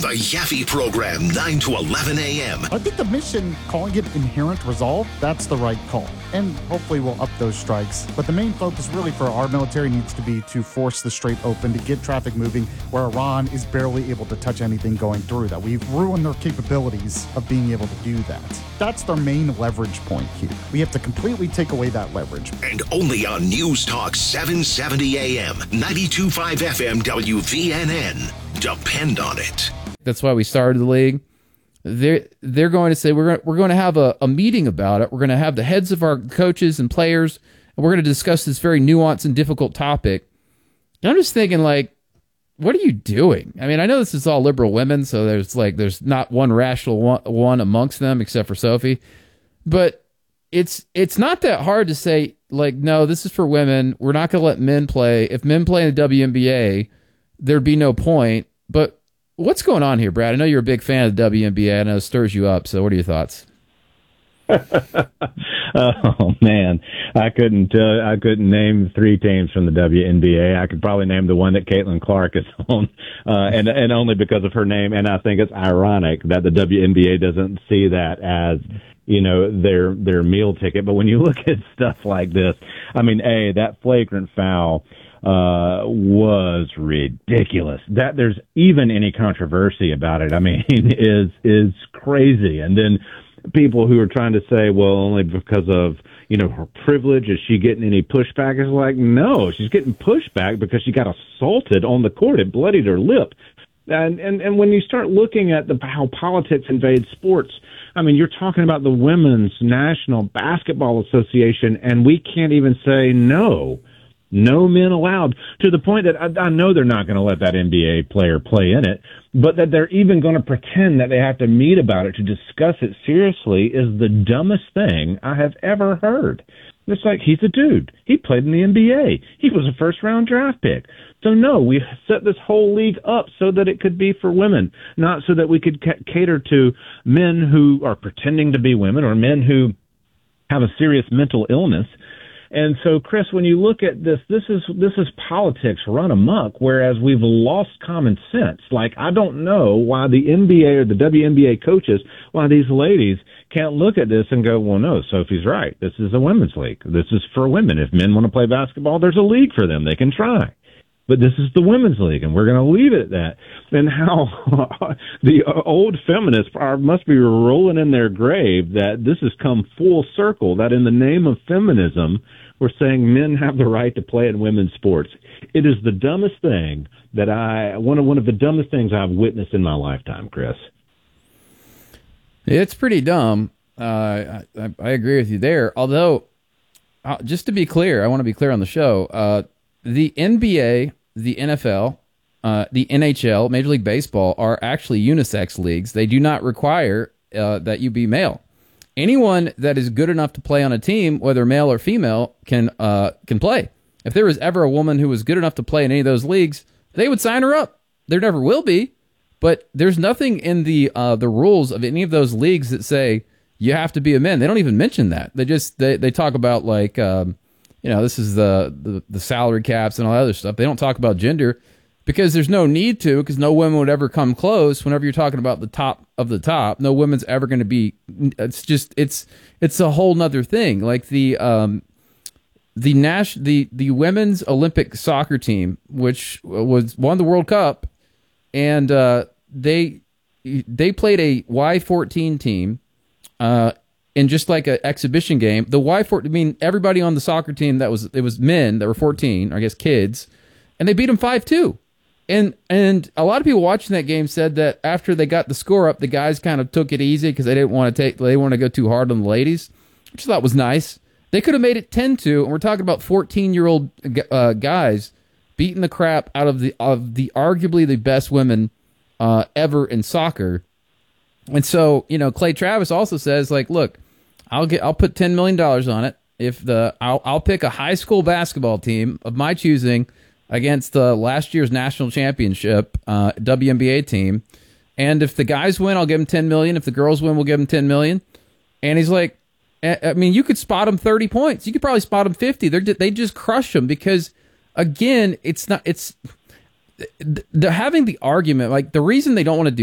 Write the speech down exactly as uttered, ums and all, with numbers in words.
The Yaffe Program, nine to eleven a.m. I think the mission, calling it Inherent Resolve, that's the right call. And hopefully we'll up those strikes. But the main focus really for our military needs to be to force the Strait open, to get traffic moving, where Iran is barely able to touch anything going through that. We've ruined their capabilities of being able to do that. That's their main leverage point here. We have to completely take away that leverage. And only on News Talk seven seventy a.m., ninety-two point five F M W V N N. Depend on it. That's why we started the league. They're, they're going to say, we're going, we're going to have a, a meeting about it. We're going to have the heads of our coaches and players, and we're going to discuss this very nuanced and difficult topic. And I'm just thinking, like, what are you doing? I mean, I know this is all liberal women, so there's like there's not one rational one, one amongst them except for Sophie. But it's it's not that hard to say, like, no, this is for women. We're not going to let men play. If men play in the W N B A, there'd be no point. But what's going on here, Brad? I know you're a big fan of the W N B A. I know it stirs you up. So what are your thoughts? Oh man, I couldn't. Uh, I couldn't name three teams from the W N B A. I could probably name the one that Caitlin Clark is on, uh, and and only because of her name. And I think it's ironic that the W N B A doesn't see that as, you know, their their meal ticket. But when you look at stuff like this, I mean, a that flagrant foul uh was ridiculous. That there's even any controversy about it, I mean, is is crazy. And then people who are trying to say, well, only because of, you know, her privilege, is she getting any pushback? It's like, no, she's getting pushback because she got assaulted on the court. It bloodied her lip. And and and when you start looking at the how politics invade sports, I mean, you're talking about the Women's National Basketball Association, and we can't even say no. No men allowed, to the point that I, I know they're not going to let that N B A player play in it, but that they're even going to pretend that they have to meet about it to discuss it seriously is the dumbest thing I have ever heard. It's like, he's a dude. He played in the N B A. He was a first-round draft pick. So, no, we set this whole league up so that it could be for women, not so that we could ca- cater to men who are pretending to be women or men who have a serious mental illness. And so, Chris, when you look at this, this is this is politics run amok, whereas we've lost common sense. Like, I don't know why the N B A or the W N B A coaches, why these ladies can't look at this and go, well, no, Sophie's right. This is a women's league. This is for women. If men want to play basketball, there's a league for them. They can try. But this is the women's league, and we're going to leave it at that. And how the old feminists are, must be rolling in their grave that this has come full circle, that in the name of feminism, we're saying men have the right to play in women's sports. It is the dumbest thing that I, one of, one of the dumbest things I've witnessed in my lifetime, Chris. It's pretty dumb. Uh, I, I agree with you there. Although, uh, just to be clear, I want to be clear on the show, uh, the N B A, the N F L, uh, the N H L, Major League Baseball are actually unisex leagues. They do not require uh, that you be male. Anyone that is good enough to play on a team, whether male or female, can uh, can play. If there was ever a woman who was good enough to play in any of those leagues, they would sign her up. There never will be, but there's nothing in the uh, the rules of any of those leagues that say you have to be a man. They don't even mention that. They just they, they talk about, like, um, you know, this is the, the the salary caps and all that other stuff. They don't talk about gender because there's no need to, because no women would ever come close. Whenever you're talking about the top of the top, no women's ever going to be. It's just it's it's a whole nother thing. Like the um the Nash the the women's Olympic soccer team, which was won the World Cup, and uh, they they played a Y fourteen team. Uh, in just like an exhibition game, the Y fourteen, I mean, everybody on the soccer team that was, it was men that were fourteen, or I guess kids, and they beat them five two. And and a lot of people watching that game said that after they got the score up, the guys kind of took it easy because they didn't want to take, they didn't want to go too hard on the ladies, which I thought was nice. They could have made it ten two, and we're talking about fourteen-year-old uh, guys beating the crap out of the of the arguably the best women uh, ever in soccer. And so, you know, Clay Travis also says, like, look, I'll get, I'll put ten million dollars on it if the, I'll, I'll pick a high school basketball team of my choosing against the last year's national championship uh, W N B A team, and if the guys win, I'll give them ten million. If the girls win, we'll give them ten million. And he's like, I mean, you could spot them thirty points. You could probably spot them fifty. They're they just crush them because, again, it's not it's they're having the argument, like, the reason they don't want to do